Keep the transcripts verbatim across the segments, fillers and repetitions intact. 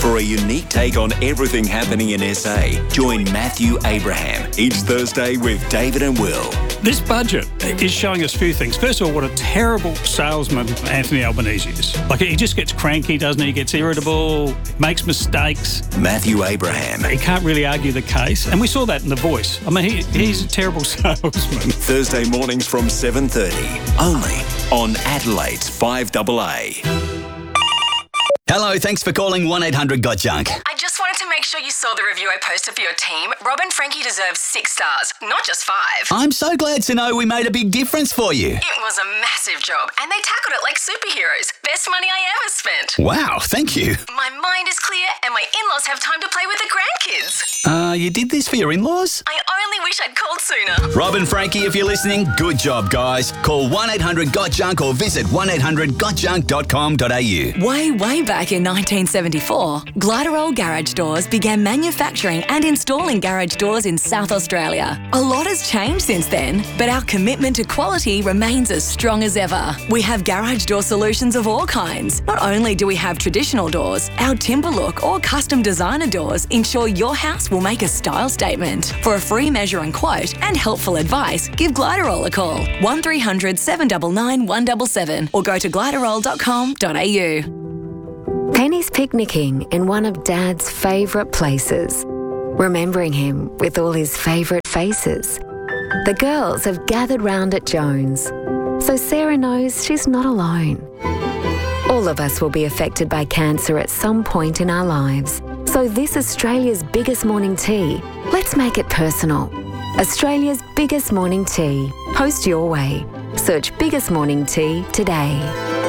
For a unique take on everything happening in S A, join Matthew Abraham each Thursday with David and Will. This budget is showing us a few things. First of all, what a terrible salesman Anthony Albanese is. Like, he just gets cranky, doesn't he? He gets irritable, makes mistakes. Matthew Abraham. He can't really argue the case. And we saw that in The Voice. I mean, he, he's a terrible salesman. Thursday mornings from seven thirty, only on Adelaide's five A A. Hello, thanks for calling one eight hundred got junk. I just wanted to make sure you saw the review I posted for your team. Rob and Frankie deserve six stars, not just five. I'm so glad to know we made a big difference for you. It was a massive job, and they tackled it like superheroes. Best money I ever spent. Wow, thank you. My mind is clear, and my in-laws have time to play with the grandkids. Uh, you did this for your in-laws? I only wish I'd called sooner. Rob and Frankie, if you're listening, good job, guys. Call one eight hundred got junk or visit one eight hundred got junk dot com dot a u. Way, way back in nineteen seventy-four, Gliderol Garage Doors began manufacturing and installing garage doors in South Australia. A lot has changed since then, but our commitment to quality remains as strong as ever. We have garage door solutions of all kinds. Not only do we have traditional doors, our timber look or custom designer doors ensure your house will make a style statement. For a free measure and quote and helpful advice, give Gliderol a call, one three hundred seven nine nine one seven seven, or go to gliderol dot com dot a u. Penny's picnicking in one of Dad's favourite places, remembering him with all his favourite faces. The girls have gathered round at Jones, so Sarah knows she's not alone. All of us will be affected by cancer at some point in our lives, so this Australia's biggest morning tea, let's make it personal. Australia's biggest morning tea. Post your way. Search Biggest Morning Tea today.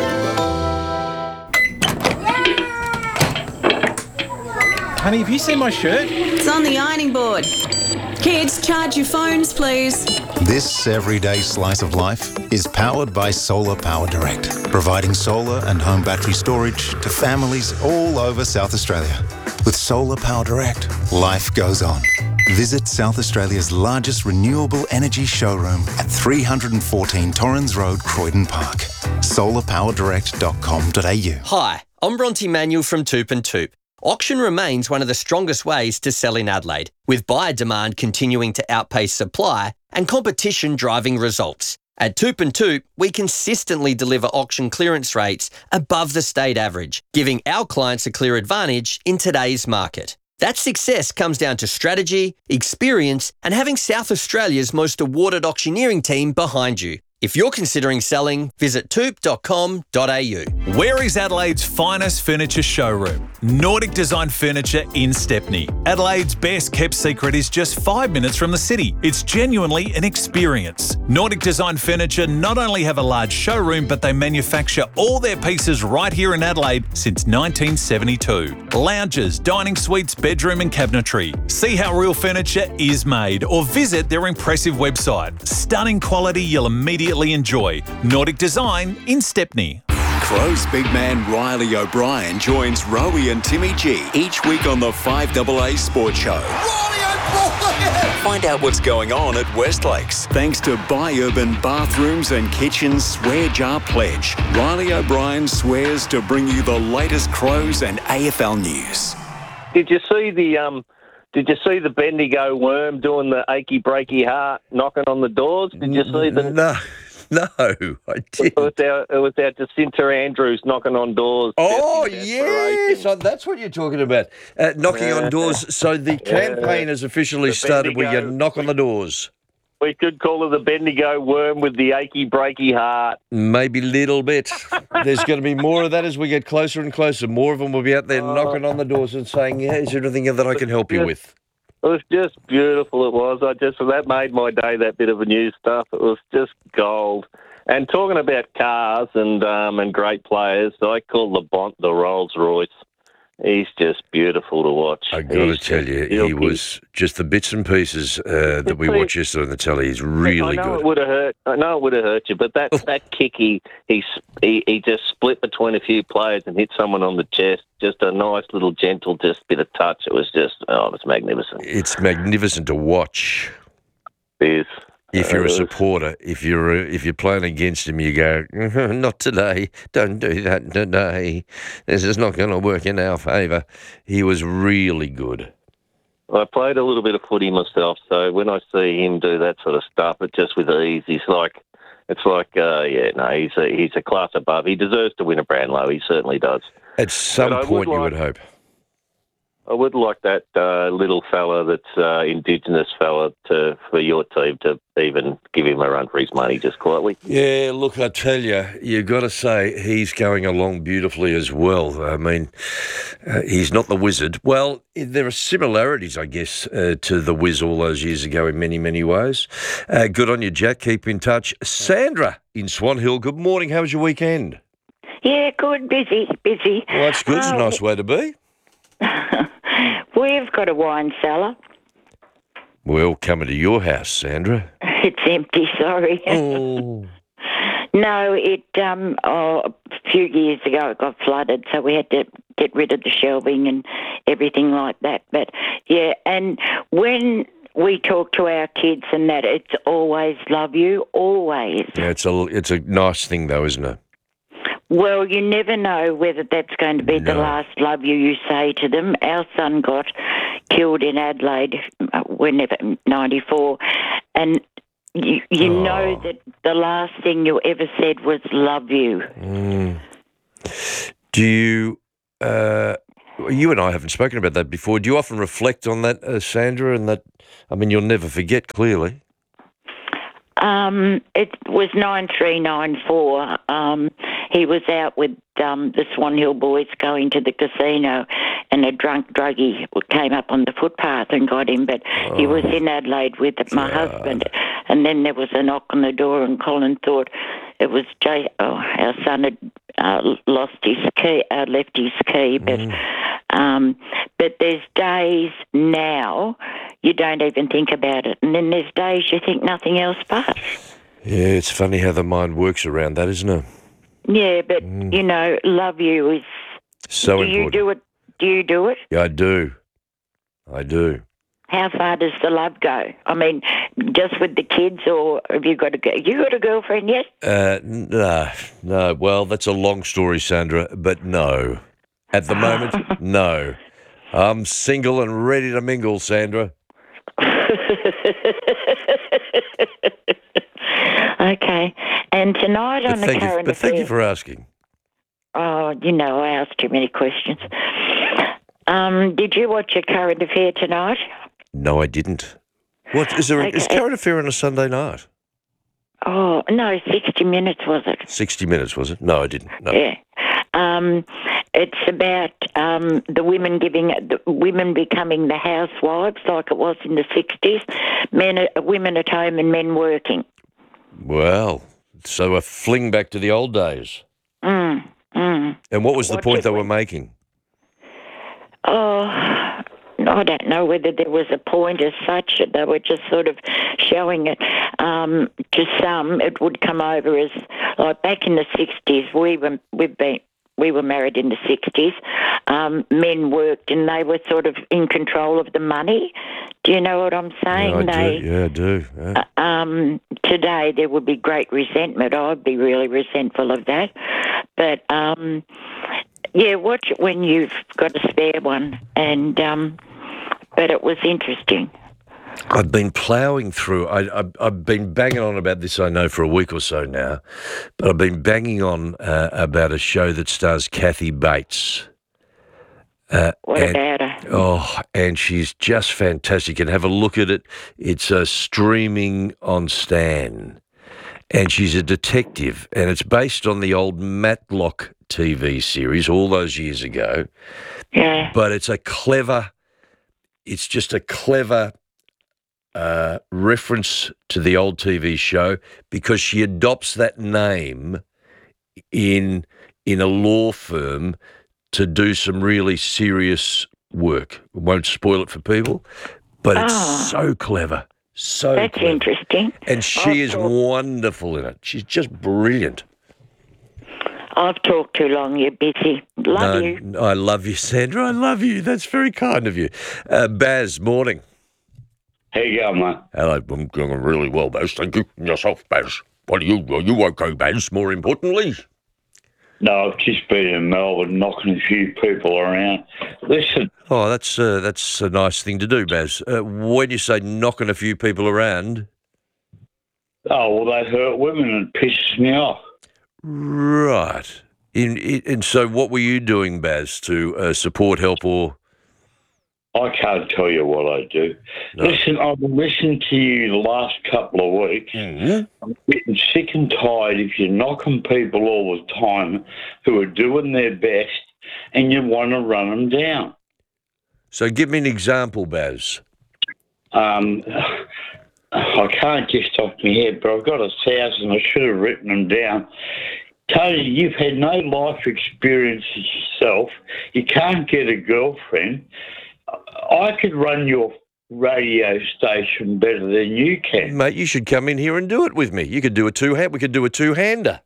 Honey, have you seen my shirt? It's on the ironing board. Kids, charge your phones, please. This everyday slice of life is powered by Solar Power Direct, providing solar and home battery storage to families all over South Australia. With Solar Power Direct, life goes on. Visit South Australia's largest renewable energy showroom at three fourteen Torrens Road, Croydon Park. solar power direct dot com dot a u. Hi, I'm Bronte Manuel from Toop and Toop. Auction remains one of the strongest ways to sell in Adelaide, with buyer demand continuing to outpace supply and competition driving results. At Toop and Toop, we consistently deliver auction clearance rates above the state average, giving our clients a clear advantage in today's market. That success comes down to strategy, experience, and having South Australia's most awarded auctioneering team behind you. If you're considering selling, visit toop dot com dot a u. Where is Adelaide's finest furniture showroom? Nordic Design Furniture in Stepney. Adelaide's best kept secret is just five minutes from the city. It's genuinely an experience. Nordic Design Furniture not only have a large showroom, but they manufacture all their pieces right here in Adelaide since nineteen seventy-two. Lounges, dining suites, bedroom and cabinetry. See how real furniture is made or visit their impressive website. Stunning quality you'll immediately enjoy. Nordic Design in Stepney. Crows big man Riley O'Brien joins Rowie and Timmy G each week on the five A A Sports Show. Riley O'Brien! Find out what's going on at Westlakes. Thanks to Buy Urban Bathrooms and Kitchens Swear Jar Pledge. Riley O'Brien swears to bring you the latest Crows and A F L news. Did you see the um? Did you see the Bendigo worm doing the achy breaky heart, knocking on the doors? Did you see the? No, no, I didn't. It was our, it was our Jacinta Andrews knocking on doors. Oh yes, oh, that's what you're talking about. Uh, knocking Yeah. on doors. So the campaign has officially The started. Where you Bendigo- knock on the doors. We could call her the Bendigo worm with the achy breaky heart. Maybe a little bit. There's going to be more of that as we get closer and closer. More of them will be out there knocking on the doors and saying, "Yeah, is there anything that I can help you with?" It was just beautiful. It was. I just that made my day. That bit of the news stuff. It was just gold. And talking about cars and um, and great players, I call the Bont the Rolls Royce. He's just beautiful to watch. I got to He's tell just you, he silky. was just the bits and pieces uh, that we watched yesterday on the telly. He's really I know good. it would have hurt. I know it would have hurt you, but that that kick he, he he he just split between a few players and hit someone on the chest. Just a nice little gentle, just bit of touch. It was just oh, it was magnificent. It's magnificent to watch. It is. If you're a Uh, supporter, if you're a, if you're playing against him, you go, not today. Don't do that today. This is not going to work in our favour. He was really good. I played a little bit of footy myself, so when I see him do that sort of stuff, it just with ease, he's like, it's like, uh, yeah, no, he's a, he's a class above. He deserves to win a Brownlow. He certainly does. At some But I point, would you like- would hope. I would like that uh, little fella that's uh, Indigenous fella to for your team to even give him a run for his money just quietly. Yeah, look, I tell you, you've got to say he's going along beautifully as well. I mean, uh, he's not the wizard. Well, there are similarities, I guess, uh, to the Wiz all those years ago in many, many ways. Uh, good on you, Jack. Keep in touch. Sandra in Swan Hill, good morning. How was your weekend? Yeah, good, busy, busy. Well, that's good. It's a Uh, nice way to be. We've got a wine cellar. Well, coming to your house, Sandra. It's empty, sorry. Oh. No, it um oh, a few years ago it got flooded, so we had to get rid of the shelving and everything like that. But yeah, and when we talk to our kids and that, it's always love you, always. Yeah, it's a, it's a nice thing, though, isn't it? Well, you never know whether that's going to be the No. last love you you say to them. Our son got killed in Adelaide, uh, whenever, ninety-four, and you, you Oh. know that the last thing you ever said was love you. Mm. Do you, uh, you and I haven't spoken about that before. Do you often reflect on that, uh, Sandra, and that, I mean, you'll never forget, clearly. Um, it was nine three nine four. Um, he was out with um, the Swan Hill boys going to the casino, and a drunk druggie came up on the footpath and got him. But he was in Adelaide with my husband, and then there was a knock on the door, and Colin thought it was Jay. Oh, our son had uh, lost his key, uh, left his key, but. Um, but there's days now you don't even think about it, and then there's days you think nothing else but. Yeah, it's funny how the mind works around that, isn't it? Yeah, but you know, love you is. So do important. you do it? Do you do it? Yeah, I do. I do. How far does the love go? I mean, just with the kids, or have you got a go? You got a girlfriend yet? Uh, no, no. Well, that's a long story, Sandra, but no. At the moment, no. I'm single and ready to mingle, Sandra. Okay. And tonight But on the thank, you, current but thank you affair- for asking. Oh, you know, I asked too many questions. Um, did you watch a current affair tonight? No, I didn't. What is there? Is Okay. current affair on a Sunday night? Oh, no, sixty minutes, was it? Sixty minutes, was it? No, I didn't. No. Yeah. Um, it's about um, the women giving, the women becoming the housewives like it was in the sixties, men, uh, women at home and men working. Well, so a fling back to the old days. Mm, mm. And what was the Watch point it they were when- making? Oh, I don't know whether there was a point as such. They were just sort of showing it. Um, to some, it would come over as like back in the sixties. We were we've been we were married in the sixties. Um, men worked and they were sort of in control of the money. Do you know what I'm saying? Yeah, I they, do. Yeah, I do. Yeah. Uh, um, today there would be great resentment. I'd be really resentful of that. But um, yeah, watch it when you've got a spare one. And um, but it was interesting. I've been ploughing through. I, I, I've been banging on about this, I know, for a week or so now, but I've been banging on uh, about a show that stars Kathy Bates. Uh, What and, about her? Oh, and she's just fantastic. And have a look at it. It's uh, streaming on Stan. And she's a detective, and it's based on the old Matlock T V series all those years ago. Yeah. But it's a clever, it's just a clever uh, reference to the old T V show because she adopts that name in in a law firm to do some really serious work. Won't spoil it for people, but it's Oh. so clever. So That's clever. interesting. And she I've is talked- wonderful in it. She's just brilliant. I've talked too long. You're busy. Love No, you. I love you, Sandra. I love you. That's very kind of you. Uh, Baz, morning. How you going, mate? Hello, I'm going really well, Baz. Thank you. And yourself, Baz. What are you? Are you okay, Baz? More importantly. No, I've just been in Melbourne knocking a few people around. Listen. Oh, that's uh, that's a nice thing to do, Baz. Uh, when you say knocking a few people around. Oh, well, they hurt women and pisses me off. Right. In, in, and so what were you doing, Baz, to uh, support, help, or... I can't tell you what I do. No. Listen, I've been listening to you the last couple of weeks. Mm-hmm. I'm getting sick and tired if you're knocking people all the time who are doing their best and you want to run them down. So give me an example, Baz. Um, I can't just off my head, but I've got a thousand. I should have written them down. Tony, you've had no life experiences yourself. You can't get a girlfriend. I could run your radio station better than you can. Mate, you should come in here and do it with me. You could do a two-hand. We could do a two-hander.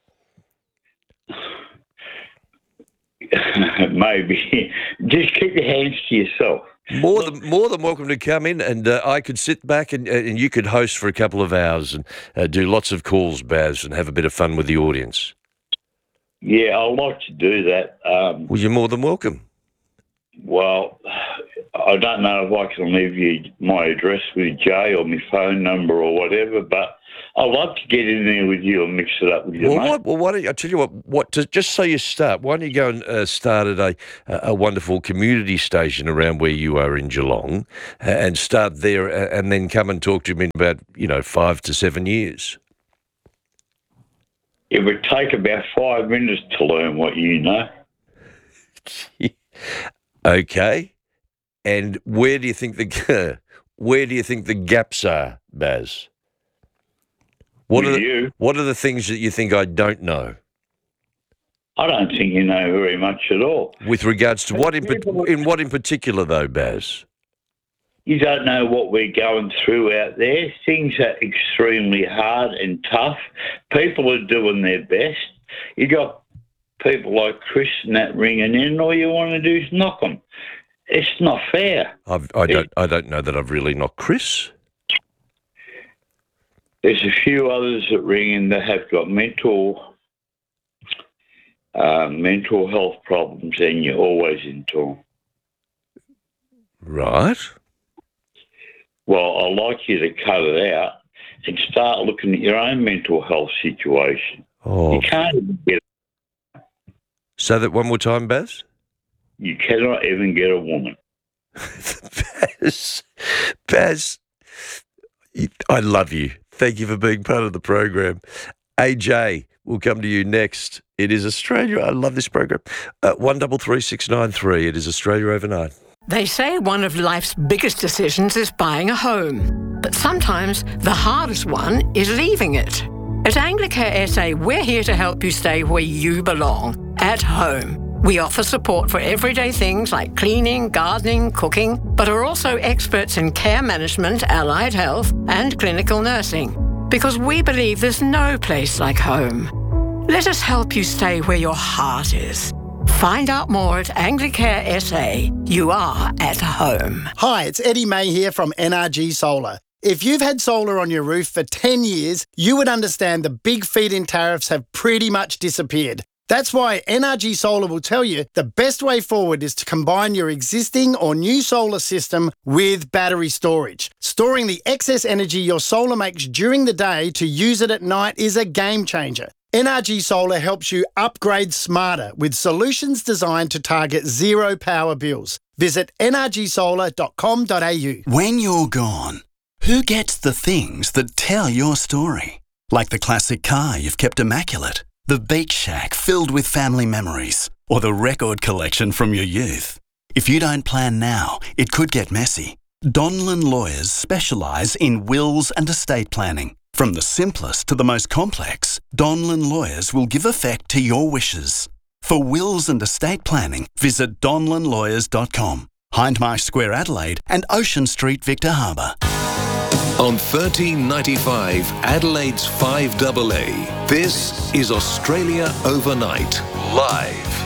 Maybe. Just keep your hands to yourself. More than more than welcome to come in, and uh, I could sit back and and you could host for a couple of hours and uh, do lots of calls, Baz, and have a bit of fun with the audience. Yeah, I'd like to do that. Um, well, you're more than welcome. Well, I don't know if I can leave you my address with Jay or my phone number or whatever, but I'd love to get in there with you and mix it up with you, well, mate. What, well, why don't you, I'll tell you what, what to, just so you start, why don't you go and uh, start at a, a wonderful community station around where you are in Geelong uh, and start there uh, and then come and talk to me in about, you know, five to seven years. It would take about five minutes to learn what you know. Okay. And where do you think the where do you think the gaps are, Baz? What With are the, you? What are the things that you think I don't know? I don't think you know very much at all. With regards to what in, in what in particular, though, Baz? You don't know what we're going through out there. Things are extremely hard and tough. People are doing their best. You got people like Chris and that ringing in, and all you want to do is knock them. It's not fair. I've, I don't. I don't know that I've really knocked Chris. There's a few others that ring in that have got mental, uh, mental health problems, and you're always into them. Right. Well, I'd like you to cut it out and start looking at your own mental health situation. Oh. You can't even get. Say that one more time, Baz. You cannot even get a woman. Baz, Baz, I love you. Thank you for being part of the program. A J, we'll come to you next. It is Australia. I love this program. Uh, one double three six nine three. It is Australia Overnight. They say one of life's biggest decisions is buying a home. But sometimes the hardest one is leaving it. At Anglicare S A, we're here to help you stay where you belong, at home. We offer support for everyday things like cleaning, gardening, cooking, but are also experts in care management, allied health, and clinical nursing. Because we believe there's no place like home. Let us help you stay where your heart is. Find out more at Anglicare S A. You are at home. Hi, it's Eddie May here from N R G Solar. If you've had solar on your roof for ten years, you would understand the big feed-in tariffs have pretty much disappeared. That's why N R G Solar will tell you the best way forward is to combine your existing or new solar system with battery storage. Storing the excess energy your solar makes during the day to use it at night is a game changer. N R G Solar helps you upgrade smarter with solutions designed to target zero power bills. Visit N R G solar dot com dot A U. When you're gone, who gets the things that tell your story? Like the classic car you've kept immaculate, the beach shack filled with family memories, or the record collection from your youth. If you don't plan now, it could get messy. Donlan Lawyers specialise in wills and estate planning. From the simplest to the most complex, Donlan Lawyers will give effect to your wishes. For wills and estate planning, visit donlan lawyers dot com. Hindmarsh Square, Adelaide, and Ocean Street, Victor Harbour. On thirteen ninety-five, Adelaide's five A A, this is Australia Overnight, live.